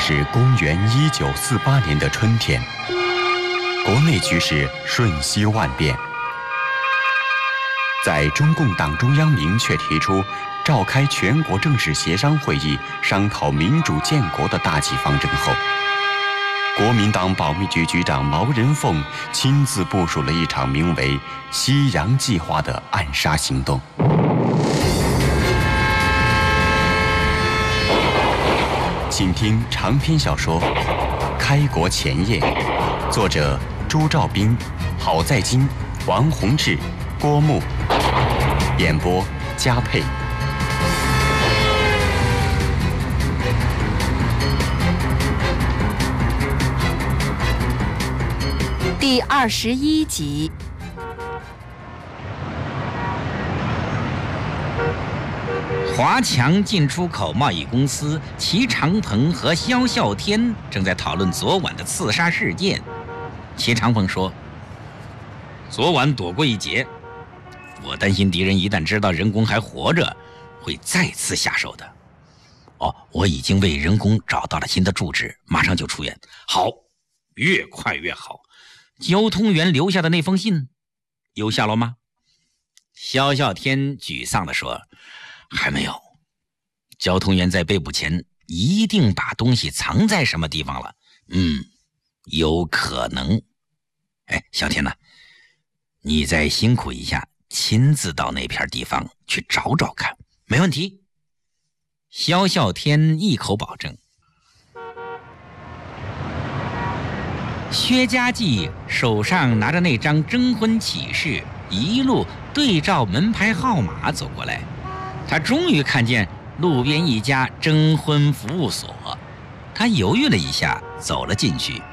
是公元1948年的春天，国内局势瞬息万变。在中共党中央明确提出召开全国政治协商会议商讨民主建国的大计方针后，国民党保密局局长毛人凤亲自部署了一场名为“西洋计划”的暗杀行动。请听长篇小说《开国前夜》，作者朱兆斌、郝在金、王洪志、郭牧，演播嘉佩。 第21集。 华强进出口贸易公司齐长鹏和萧啸天正在讨论昨晚的刺杀事件。齐长鹏说：“昨晚躲过一劫，我担心敌人一旦知道人工还活着，会再次下手的。我已经为人工找到了新的住址，马上就出院。好，越快越好。交通员留下的那封信有下落吗？”萧啸天沮丧地说：“还没有，交通员在被捕前一定把东西藏在什么地方了。有可能。小天呢？你再辛苦一下，亲自到那片地方去找找看。”“没问题。”萧啸天一口保证。薛家骥手上拿着那张征婚启事，一路对照门牌号码走过来。他终于看见路边一家征婚服务所，他犹豫了一下，走了进去。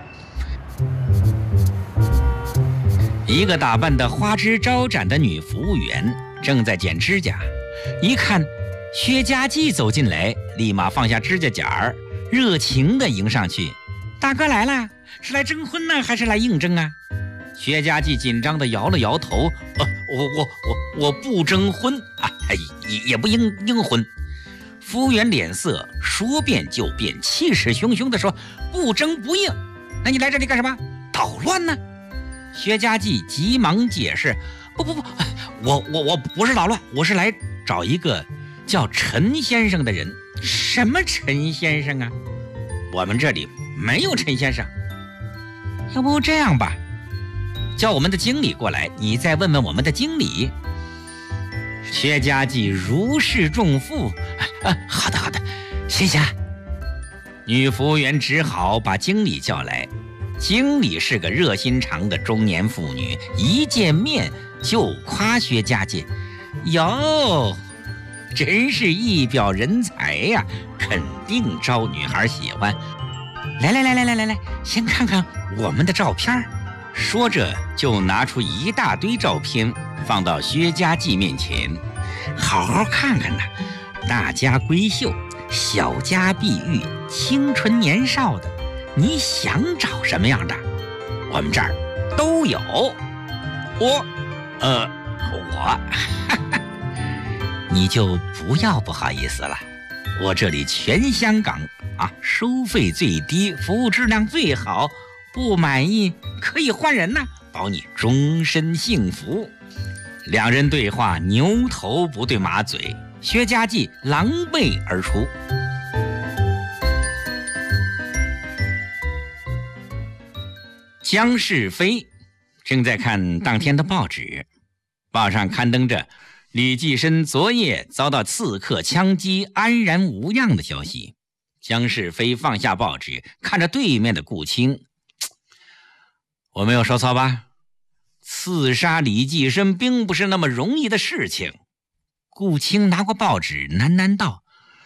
一个打扮得花枝招展的女服务员正在剪指甲，一看薛家骥走进来，立马放下指甲剪儿，热情地迎上去：“大哥来了，是来征婚呢，还是来应征啊？”薛家骥紧张地摇了摇头：“我不征婚啊，也不应婚。”服务员脸色说变就变，气势汹汹地说：“不征不应，那你来这里干什么？捣乱呢？”薛家骥急忙解释：“不，我不是捣乱，我是来找一个叫陈先生的人。”“什么陈先生啊？我们这里没有陈先生。”“要不这样吧，叫我们的经理过来，你再问问我们的经理。”薛家骥如释重负：“好的，谢谢。”女服务员只好把经理叫来。经理是个热心肠的中年妇女，一见面就夸薛家骥：“哟，真是一表人才呀，肯定招女孩喜欢。来，先看看我们的照片。”说着就拿出一大堆照片放到薛家骥面前：“好好看看呐，大家闺秀，小家碧玉，清纯年少的，你想找什么样的？我们这儿都有。”“我你就不要不好意思了，我这里全香港收费最低，服务质量最好，不满意可以换人呐，保你终身幸福。”两人对话牛头不对马嘴，薛家骥狼狈而出。江世飞正在看当天的报纸，报上刊登着李济深昨夜遭到刺客枪击安然无恙的消息。江世飞放下报纸，看着对面的顾青：“我没有说错吧？刺杀李济深并不是那么容易的事情。”顾青拿过报纸喃喃道：“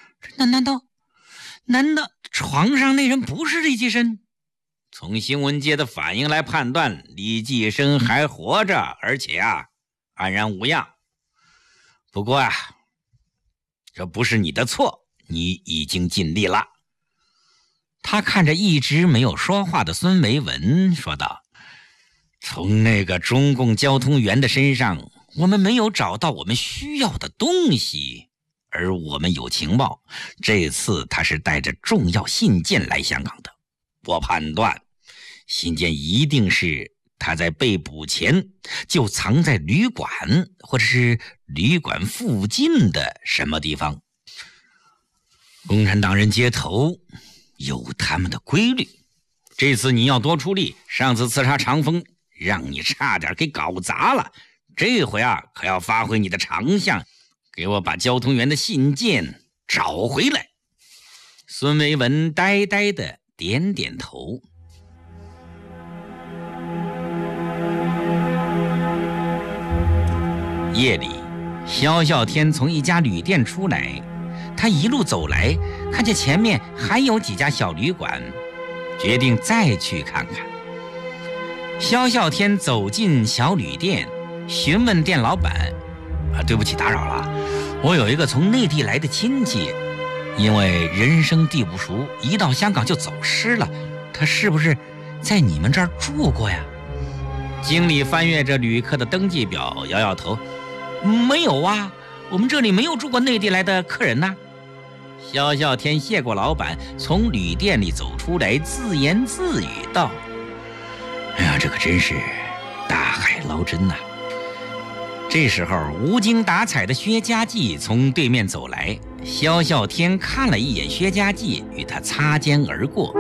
难道床上那人不是李济深？从新闻界的反应来判断，李济深还活着，而且安然无恙。不过这不是你的错，你已经尽力了。”他看着一直没有说话的孙维文说道：“从那个中共交通员的身上，我们没有找到我们需要的东西， 而我们有情报，这次他是带着重要信件来香港的。我判断，信件一定是他在被捕前就藏在旅馆或者是旅馆附近的什么地方。共产党人接头有他们的规律，这次你要多出力，上次刺杀长风让你差点给搞砸了，这回啊可要发挥你的长项，给我把交通员的信件找回来。孙维文呆呆的点点头。夜里，萧啸天从一家旅店出来，他一路走来，看见前面还有几家小旅馆，决定再去看看。萧啸天走进小旅店，询问店老板：“对不起，打扰了，我有一个从内地来的亲戚，因为人生地不熟，一到香港就走失了，他是不是在你们这儿住过呀？”经理翻阅着旅客的登记表，摇摇头：“没有啊，我们这里没有住过内地来的客人呐。”萧啸天谢过老板，从旅店里走出来，自言自语道：“哎呀，这可真是大海捞针呐！”这时候，无精打采的薛家骥从对面走来，萧啸天看了一眼薛家骥，与他擦肩而过。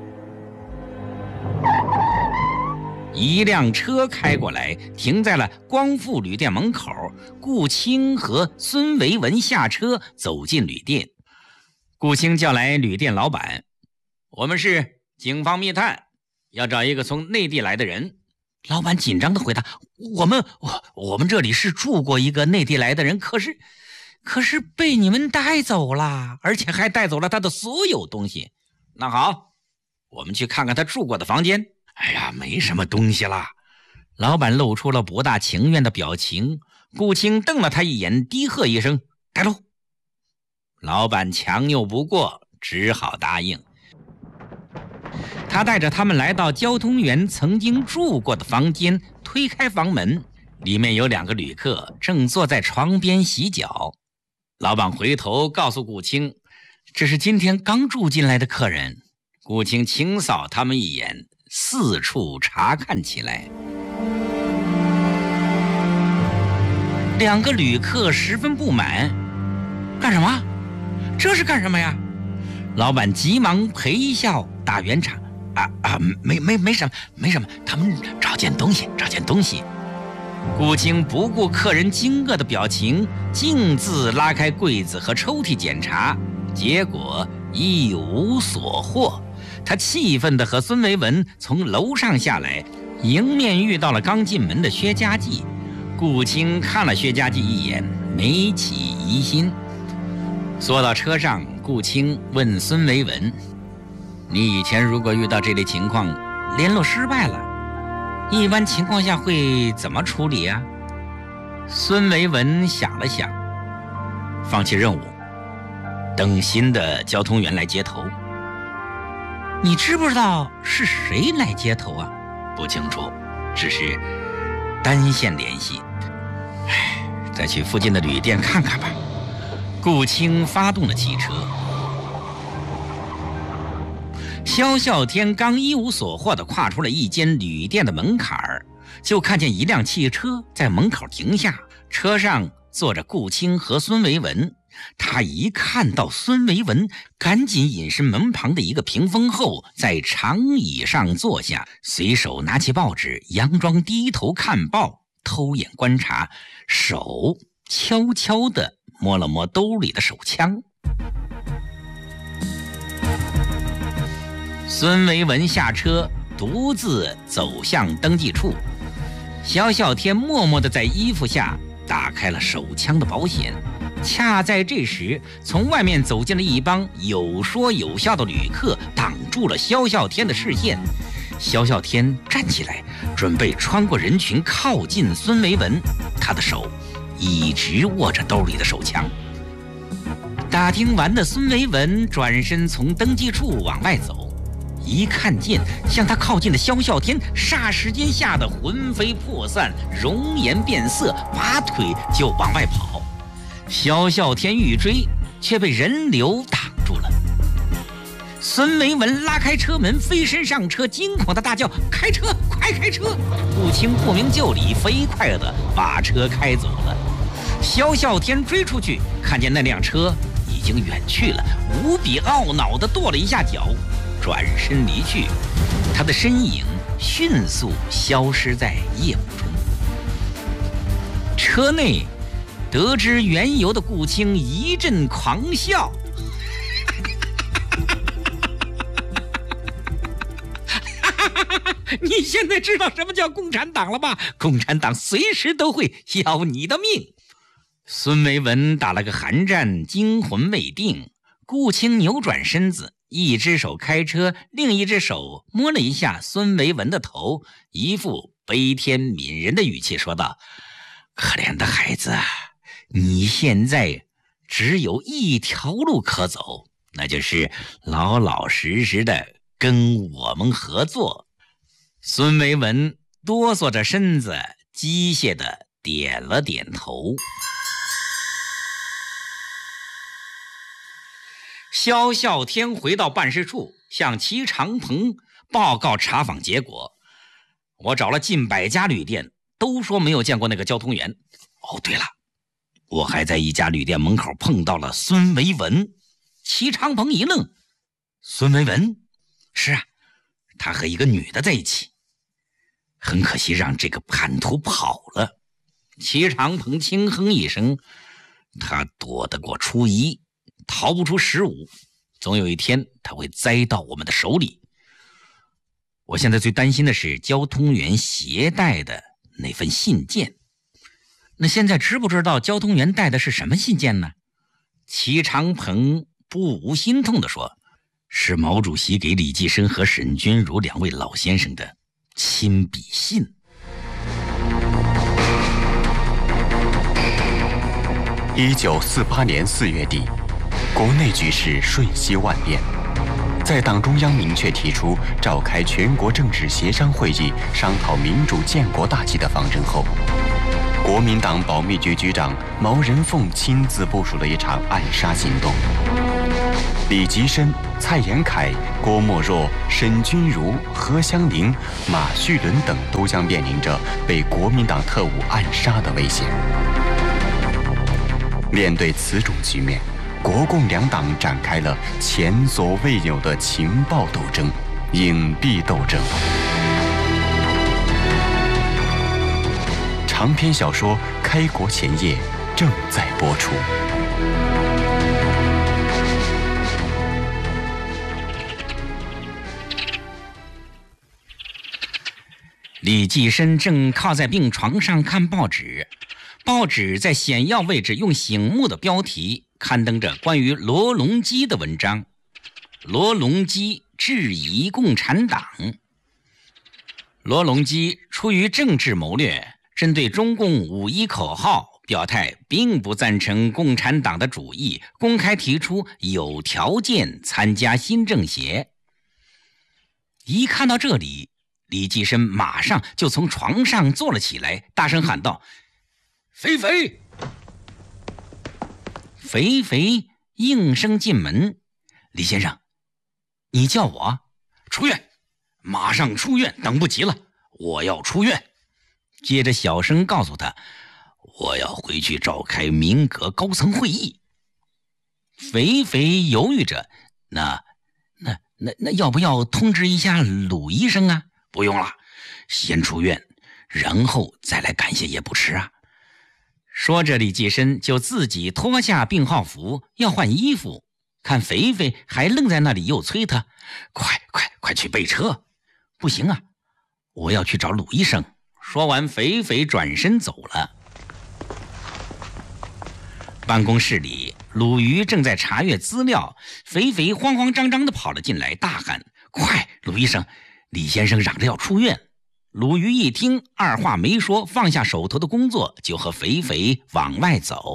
一辆车开过来，停在了光复旅店门口。顾清和孙维文下车，走进旅店。顾清叫来旅店老板：“我们是警方密探，要找一个从内地来的人。”老板紧张地回答：“我们这里是住过一个内地来的人，可是被你们带走了，而且还带走了他的所有东西。那好，我们去看看他住过的房间。”“哎呀，没什么东西啦。”老板露出了不大情愿的表情。顾清瞪了他一眼，低喝一声：“带路！”老板强拗不过，只好答应。他带着他们来到交通员曾经住过的房间，推开房门，里面有2个旅客正坐在床边洗脚。老板回头告诉顾清：“这是今天刚住进来的客人。”顾清清扫他们一眼，四处查看起来。2个旅客十分不满：“干什么？这是干什么呀？”老板急忙陪笑打圆场：“没什么，他们找件东西。”顾清不顾客人惊愕的表情，径自拉开柜子和抽屉检查，结果一无所获。他气愤地和孙维文从楼上下来，迎面遇到了刚进门的薛家骥。顾清看了薛家骥一眼，没起疑心。坐到车上，顾清问孙维文：“你以前如果遇到这类情况，联络失败了，一般情况下会怎么处理啊？”孙维文想了想，放弃任务，等新的交通员来接头。“你知不知道是谁来接头啊？”“不清楚，只是单线联系。”“再去附近的旅店看看吧。”顾清发动了汽车。萧啸天刚一无所获地跨出了一间旅店的门槛儿，就看见一辆汽车在门口停下，车上坐着顾清和孙维文。他一看到孙维文，赶紧隐身门旁的一个屏风后，在长椅上坐下，随手拿起报纸，佯装低头看报，偷眼观察，手悄悄地摸了摸兜里的手枪。孙维文下车，独自走向登记处。萧啸天默默地在衣服下打开了手枪的保险。恰在这时，从外面走进了一帮有说有笑的旅客，挡住了萧啸天的视线。萧啸天站起来，准备穿过人群靠近孙维文，他的手一直握着兜里的手枪。打听完的孙维文转身从登记处往外走，一看见向他靠近的萧啸天，霎时间吓得魂飞魄散，容颜变色，拔腿就往外跑。 萧啸天欲追，却被人流挡住了。孙维文拉开车门，飞身上车，惊恐地大叫：“开车，快开车！”顾青不明就里，飞快地把车开走了。萧啸天追出去，看见那辆车已经远去了，无比懊恼地跺了一下脚，转身离去。他的身影迅速消失在夜幕中。车内得知缘由的顾青一阵狂笑。你现在知道什么叫共产党了吧？共产党随时都会要你的命。孙维文打了个寒战，惊魂未定。顾青扭转身子，一只手开车，另一只手摸了一下孙维文的头，一副悲天悯人的语气说道：“可怜的孩子，你现在只有一条路可走，那就是老老实实的跟我们合作。”孙维文哆嗦着身子，机械地点了点头。萧啸天回到办事处，向齐长鹏报告查访结果。我找了近100家旅店，都说没有见过那个交通员。哦，对了，我还在一家旅店门口碰到了孙维文。齐长鹏一愣：“孙维文？”“是啊，他和一个女的在一起。”“很可惜让这个叛徒跑了。”齐长鹏轻哼一声：“他躲得过初1，逃不出15，总有一天他会栽到我们的手里。我现在最担心的是交通员携带的那份信件。”“那现在知不知道交通员带的是什么信件呢？”齐长鹏不无心痛地说：“是毛主席给李济深和沈钧儒2位老先生的亲笔信。” 1948年4月底，国内局势瞬息万变。在党中央明确提出召开全国政治协商会议，商讨民主建国大计的方针后，国民党保密局局长毛人凤亲自部署了一场暗杀行动。李济深、蔡延闿、郭沫若、沈钧儒、何香凝、马叙伦等都将面临着被国民党特务暗杀的危险。面对此种局面，国共2党展开了前所未有的情报斗争、隐蔽斗争。长篇小说《开国前夜》正在播出。 李济深正靠在病床上看报纸，报纸在显要位置用醒目的标题刊登着关于罗隆基的文章。罗隆基质疑共产党。罗隆基出于政治谋略，针对中共5.1口号表态并不赞成共产党的主义，公开提出有条件参加新政协。一看到这里，李济深马上就从床上坐了起来，大声喊道：“肥肥！”肥肥应声进门：“李先生，你叫我？出院，马上出院，等不及了，我要出院。”接着小声告诉他：“我要回去召开民革高层会议。”肥肥犹豫着：“那要不要通知一下鲁医生啊？”“不用了，先出院，然后再来感谢也不迟啊。”说着，李济深就自己脱下病号服要换衣服，看肥肥还愣在那里，又催他：“快去备车！”“不行啊，我要去找鲁医生。”说完，肥肥转身走了。办公室里，鲁豫正在查阅资料，肥肥慌慌张张地跑了进来，大喊：“快，鲁医生！李先生嚷着要出院。”鲁豫一听，二话没说，放下手头的工作，就和肥肥往外走。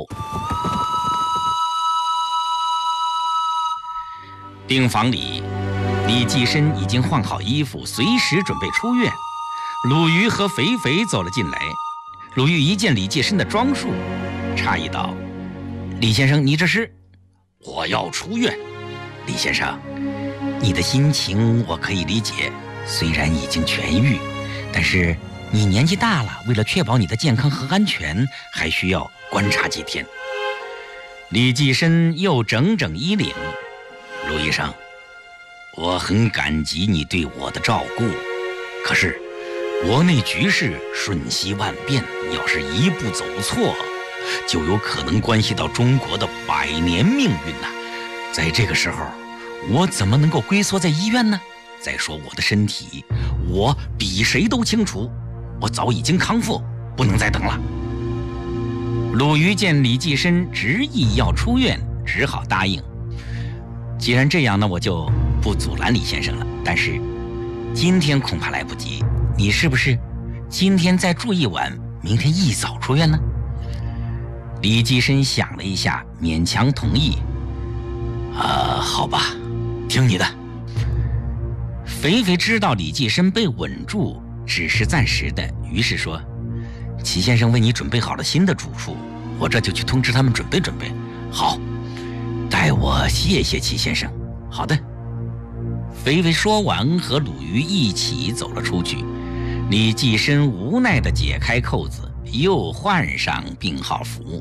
病房里，李济深已经换好衣服，随时准备出院。鲁豫和肥肥走了进来。鲁豫一见李济深的装束，诧异道：“ 李先生，你这是？我要出院。李先生，你的心情我可以理解，虽然已经痊愈，但是你年纪大了，为了确保你的健康和安全，还需要观察几天。李济深又整整衣领。陆医生，我很感激你对我的照顾，可是国内局势瞬息万变，要是一步走错，就有可能关系到中国的100年命运呐。在这个时候，我怎么能够龟缩在医院呢？再说我的身体，我比谁都清楚，我早已经康复，不能再等了。鲁豫见李济深执意要出院，只好答应。既然这样呢，我就不阻拦李先生了。但是今天恐怕来不及，你是不是今天再住一晚，明天一早出院呢？李济深想了一下，勉强同意。好吧，听你的。肥肥知道李济深被稳住只是暂时的，于是说：齐先生为你准备好了新的住处，我这就去通知他们准备准备。好，代我谢谢齐先生。好的。肥肥说完，和鲁豫一起走了出去。李济深无奈地解开扣子，又换上病号服。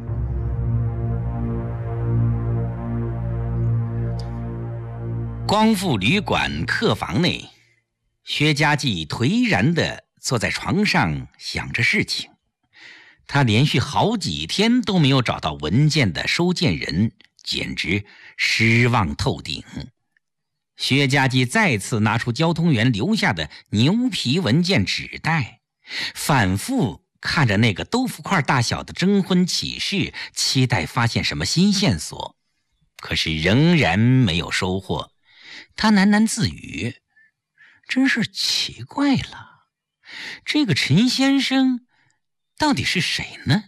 光复旅馆客房内，薛家骥颓然地坐在床上想着事情。他连续好几天都没有找到文件的收件人，简直失望透顶。薛家骥再次拿出交通员留下的牛皮文件纸袋，反复看着那个豆腐块大小的征婚启事，期待发现什么新线索，可是仍然没有收获。他喃喃自语，真是奇怪了，这个陈先生到底是谁呢？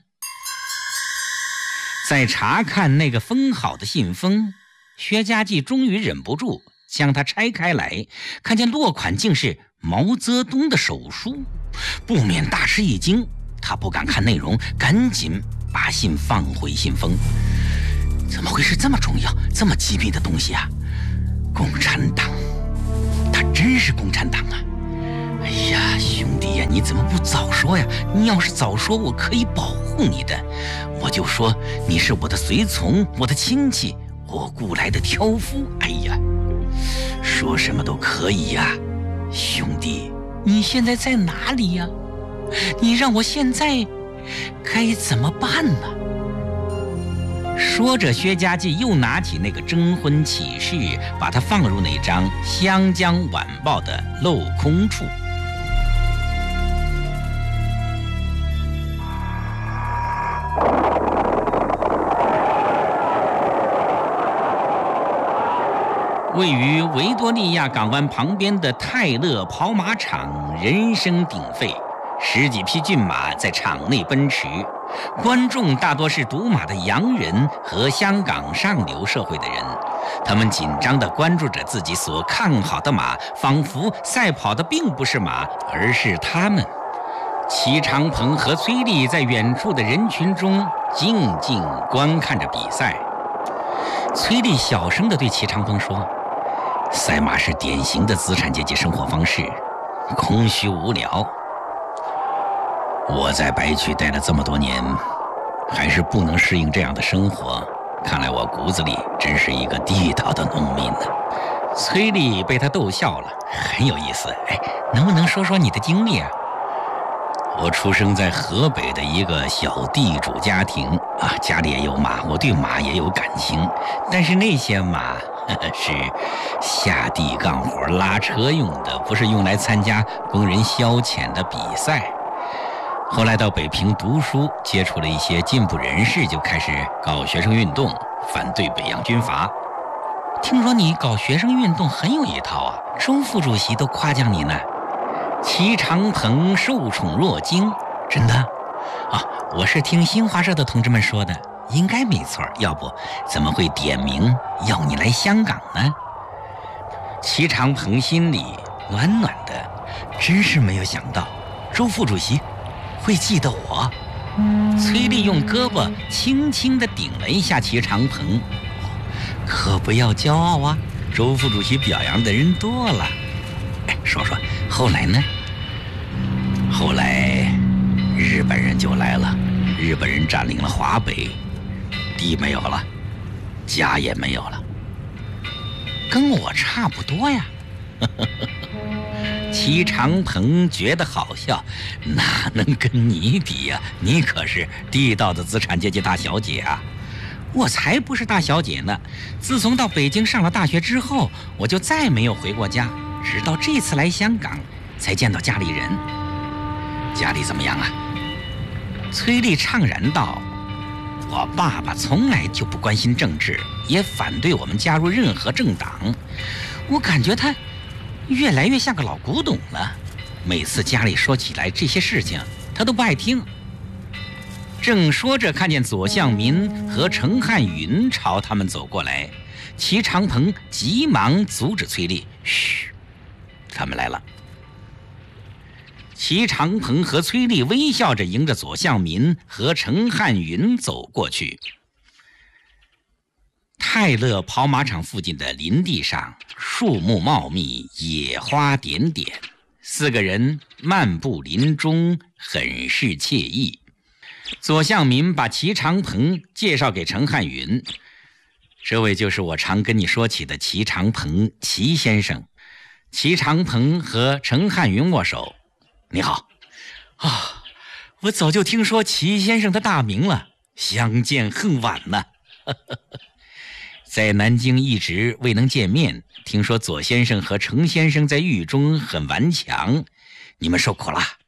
在查看那个封好的信封，薛家骥终于忍不住将它拆开来，看见落款竟是毛泽东的手书，不免大吃一惊。他不敢看内容，赶紧把信放回信封。怎么会是这么重要这么机密的东西啊？共产党，他真是共产党啊！哎呀，兄弟呀，你怎么不早说呀？你要是早说，我可以保护你的。我就说你是我的随从，我的亲戚，我雇来的挑夫。哎呀，说什么都可以呀。兄弟，你现在在哪里呀？你让我现在该怎么办呢？说着，薛家骥又拿起那个征婚启事，把它放入那张《湘江晚报》的镂空处。位于维多利亚港湾旁边的泰勒跑马场人声鼎沸，10几匹骏马在场内奔驰，观众大多是赌马的洋人和香港上流社会的人，他们紧张地关注着自己所看好的马，仿佛赛跑的并不是马，而是他们。齐长鹏和崔丽在远处的人群中静静观看着比赛。崔丽小声地对齐长鹏说：赛马是典型的资产阶级生活方式，空虚无聊。我在白区待了这么多年，还是不能适应这样的生活，看来我骨子里真是一个地道的农民呢。崔丽被他逗笑了，很有意思。能不能说说你的经历啊？我出生在河北的一个小地主家庭啊，家里也有马，我对马也有感情，但是那些马是下地干活拉车用的，不是用来参加工人消遣的比赛。后来到北平读书，接触了一些进步人士，就开始搞学生运动，反对北洋军阀。听说你搞学生运动很有一套啊，周副主席都夸奖你呢。齐长鹏受宠若惊，真的？啊，我是听新华社的同志们说的，应该没错，要不怎么会点名要你来香港呢？齐长鹏心里暖暖的，真是没有想到周副主席会记得我。 崔丽用胳膊轻轻地顶了一下齐长鹏。可不要骄傲啊，周副主席表扬的人多了。说说后来呢？后来日本人就来了，日本人占领了华北，地没有了，家也没有了，跟我差不多呀。齐长鹏觉得好笑，哪能跟你比呀？你可是地道的资产阶级大小姐啊！我才不是大小姐呢！自从到北京上了大学之后，我就再没有回过家，直到这次来香港，才见到家里人。家里怎么样啊？崔丽怅然道：“我爸爸从来就不关心政治，也反对我们加入任何政党。我感觉他越来越像个老古董了。每次家里说起来这些事情，他都不爱听。”正说着，看见左相民和程汉云朝他们走过来，齐长鹏急忙阻止崔丽：“嘘，他们来了。”齐长鹏和崔丽微笑着迎着左相民和程汉云走过去。泰勒跑马场附近的林地上，树木茂密，野花点点，四个人漫步林中，很是惬意。左相民把齐长鹏介绍给程汉云：“这位就是我常跟你说起的齐长鹏，齐先生。”齐长鹏和程汉云握手：“你好。”啊，我早就听说齐先生的大名了，相见恨晚呐。在南京一直未能见面，听说左先生和程先生在狱中很顽强，你们受苦了。